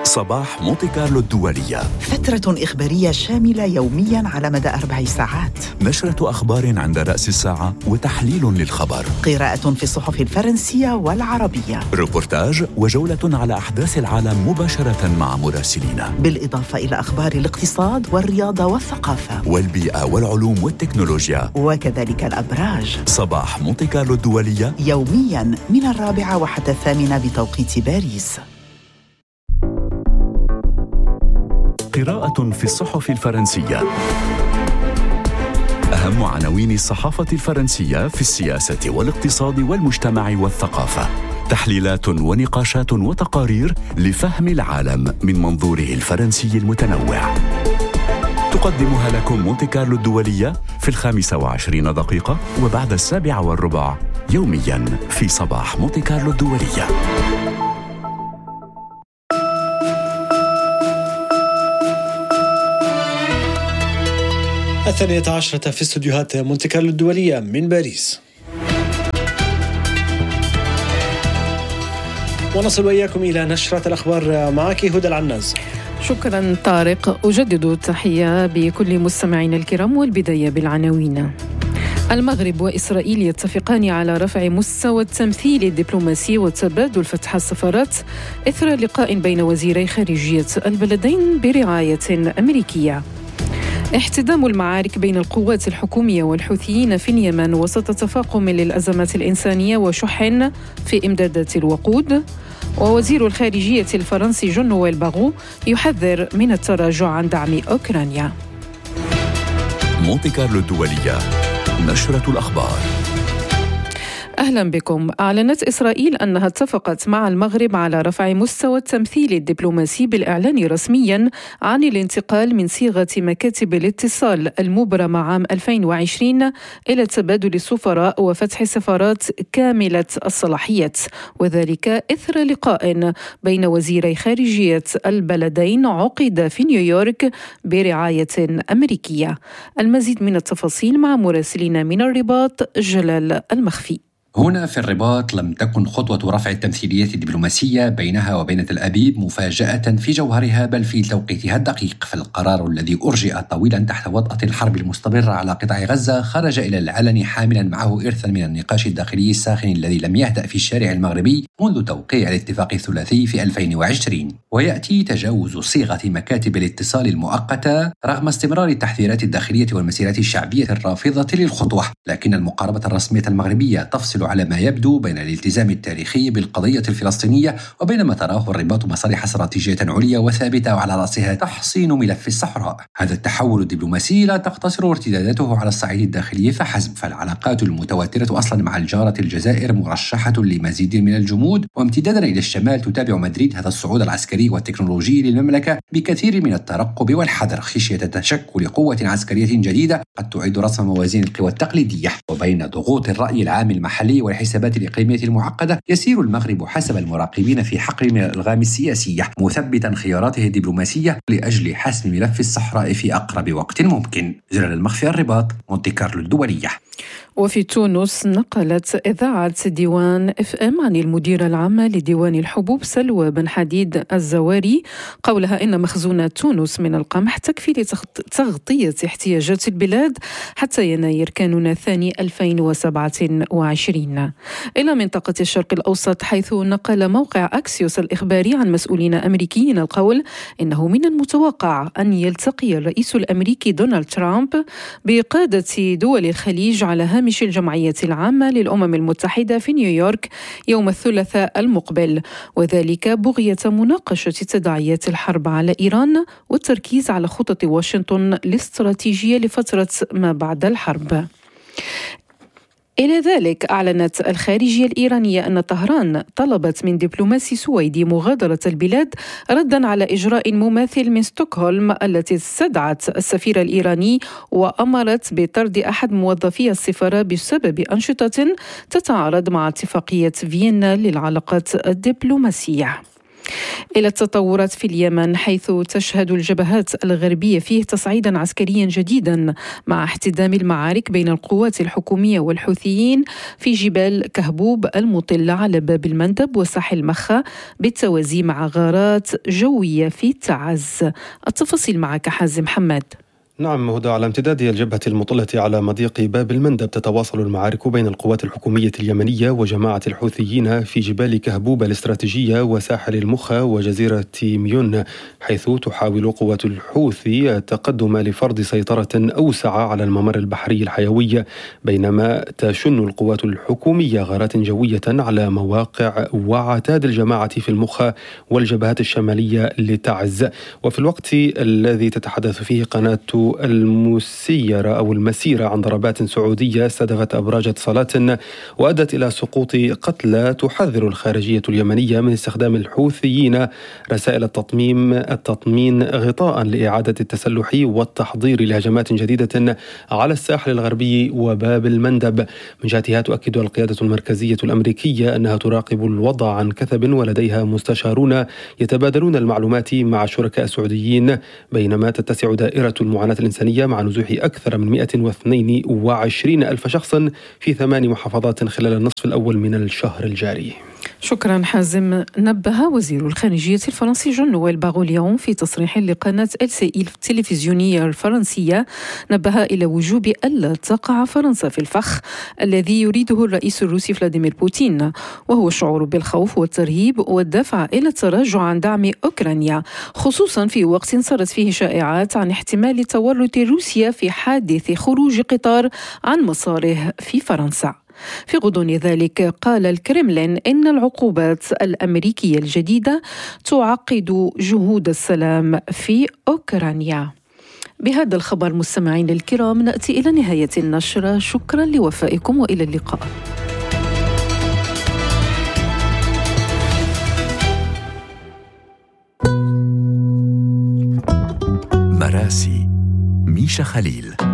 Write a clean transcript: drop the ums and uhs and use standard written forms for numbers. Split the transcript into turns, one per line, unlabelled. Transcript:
صباح مونتي كارلو الدولية،
فترة إخبارية شاملة يومياً على مدى 4 ساعات،
نشرة أخبار عند رأس الساعة وتحليل للخبر،
قراءة في الصحف الفرنسية والعربية،
روبورتاج وجولة على أحداث العالم مباشرة مع مراسلين،
بالإضافة إلى أخبار الاقتصاد والرياضة والثقافة
والبيئة والعلوم والتكنولوجيا،
وكذلك الأبراج.
صباح مونتي كارلو الدولية
يومياً من 4 وحتى 8 بتوقيت باريس.
قراءة في الصحف الفرنسية. أهم عناوين الصحافة الفرنسية في السياسة والاقتصاد والمجتمع والثقافة، تحليلات ونقاشات وتقارير لفهم العالم من منظوره الفرنسي المتنوع. تقدمها لكم مونتي كارلو الدولية في 25 دقيقة وبعد 7:15 يومياً في صباح مونتي كارلو الدولية.
12 في استوديوهات مونتي كارلو الدولية من باريس. ونصل وإياكم إلى نشرة الأخبار، معك هدى العناز.
شكرا طارق. أجدد التحية بكل مستمعينا الكرام، والبداية بالعناوين. المغرب وإسرائيل يتفقان على رفع مستوى التمثيل الدبلوماسي وتبادل فتح السفارات إثر لقاء بين وزيري خارجية البلدين برعاية أمريكية. احتدام المعارك بين القوات الحكومية والحوثيين في اليمن وسط تفاقم للأزمات الإنسانية وشح في إمدادات الوقود. ووزير الخارجية الفرنسي جون نويل باغو يحذر من التراجع عن دعم أوكرانيا.
مونتي كارلو الدولية، نشرة الأخبار.
أهلا بكم. أعلنت إسرائيل أنها اتفقت مع المغرب على رفع مستوى التمثيل الدبلوماسي بالإعلان رسميا عن الانتقال من صيغة مكاتب الاتصال المبرمة عام 2020 إلى تبادل السفراء وفتح سفارات كاملة الصلاحيات، وذلك إثر لقاء بين وزيري خارجية البلدين عقد في نيويورك برعاية أمريكية. المزيد من التفاصيل مع مراسلنا من الرباط جلال المخفي.
هنا في الرباط لم تكن خطوة رفع التمثيلية الدبلوماسية بينها وبين تل أبيب مفاجأة في جوهرها بل في توقيتها الدقيق، فالقرار الذي أرجئ طويلا تحت وطأة الحرب المستمرة على قطاع غزة خرج إلى العلن حاملا معه إرثا من النقاش الداخلي الساخن الذي لم يهدأ في الشارع المغربي منذ توقيع الاتفاق الثلاثي في 2020. ويأتي تجاوز صيغة مكاتب الاتصال المؤقتة رغم استمرار التحذيرات الداخلية والمسيرات الشعبية الرافضة للخطوة، لكن المقاربة الرسمية المغربية تفصل على ما يبدو بين الالتزام التاريخي بالقضية الفلسطينية وبين ما تراه الرباط مصالح استراتيجية عليا وثابتة وعلى رأسها تحصين ملف الصحراء. هذا التحول الدبلوماسي لا تقتصر ارتداداته على الصعيد الداخلي فحسب، فالعلاقات المتوترة أصلا مع الجارة الجزائر مرشحة لمزيد من الجمود، وامتدادا إلى الشمال تتابع مدريد هذا الصعود العسكري والتكنولوجي للمملكة بكثير من الترقب والحذر خشية تشكل قوة عسكرية جديدة قد تعيد رسم موازين القوى التقليدية. وبين ضغوط الرأي العام المحلي والحسابات الإقليمية المعقدة يسير المغرب حسب المراقبين في حقل من الألغام السياسية، مثبتا خياراته الدبلوماسية لأجل حسم ملف الصحراء في أقرب وقت ممكن. جلال المخفي، الرباط، مونتي كارلو الدولية.
وفي تونس نقلت إذاعة ديوان FM عن المديرة العامة لديوان الحبوب سلوى بن حديد الزواري قولها إن مخزونات تونس من القمح تكفي لتغطية احتياجات البلاد حتى يناير كانون الثاني 2027 إلى منطقة الشرق الأوسط، حيث نقل موقع أكسيوس الإخباري عن مسؤولين أمريكيين القول إنه من المتوقع أن يلتقي الرئيس الأمريكي دونالد ترامب بقادة دول الخليج على هامش الجمعية العامة للأمم المتحدة في نيويورك يوم الثلاثاء المقبل، وذلك بغية مناقشة تداعيات الحرب على إيران والتركيز على خطط واشنطن الاستراتيجية لفترة ما بعد الحرب. إلى ذلك أعلنت الخارجية الإيرانية أن طهران طلبت من دبلوماسي سويدي مغادرة البلاد ردا على إجراء مماثل من ستوكهولم التي استدعت السفير الإيراني وأمرت بطرد أحد موظفي السفارة بسبب أنشطة تتعارض مع اتفاقية فيينا للعلاقات الدبلوماسية. إلى التطورات في اليمن، حيث تشهد الجبهات الغربية فيه تصعيدا عسكريا جديدا مع احتدام المعارك بين القوات الحكومية والحوثيين في جبال كهبوب المطلة على باب المندب وساحل مخا، بالتوازي مع غارات جوية في تعز. التفاصيل معك حازم حماد.
نعم هدى، على امتداد الجبهة المطلة على مضيق باب المندب تتواصل المعارك بين القوات الحكومية اليمنية وجماعة الحوثيين في جبال كهبوب الاستراتيجية وساحل المخا وجزيرة ميون، حيث تحاول قوات الحوثي التقدم لفرض سيطرة أوسع على الممر البحري الحيوي، بينما تشن القوات الحكومية غارات جوية على مواقع وعتاد الجماعة في المخا والجبهات الشمالية لتعز. وفي الوقت الذي تتحدث فيه قناة المسيرة عن ضربات سعودية استهدفت أبراج اتصالات وأدت إلى سقوط قتلى، تحذر الخارجية اليمنية من استخدام الحوثيين رسائل التطمين غطاء لإعادة التسلح والتحضير لهجمات جديدة على الساحل الغربي وباب المندب. من جهتها تؤكد القيادة المركزية الأمريكية أنها تراقب الوضع عن كثب، ولديها مستشارون يتبادلون المعلومات مع شركاء سعوديين، بينما تتسع دائرة المعاناة الإنسانية مع نزوح أكثر من 122 ألف شخص في 8 محافظات خلال النصف الأول من الشهر الجاري.
شكرا حازم. نبه وزير الخارجية الفرنسي جون نويل باغوليون في تصريح لقناة LCI التلفزيونية الفرنسية، نبه إلى وجوب ألا تقع فرنسا في الفخ الذي يريده الرئيس الروسي فلاديمير بوتين، وهو الشعور بالخوف والترهيب والدفع إلى التراجع عن دعم أوكرانيا، خصوصا في وقت صارت فيه شائعات عن احتمال تورط روسيا في حادث خروج قطار عن مساره في فرنسا. في غضون ذلك قال الكرملين إن العقوبات الأمريكية الجديدة تعقد جهود السلام في أوكرانيا. بهذا الخبر مستمعين الكرام نأتي إلى نهاية النشرة. شكرا لوفائكم وإلى اللقاء.
مراسي ميشا خليل.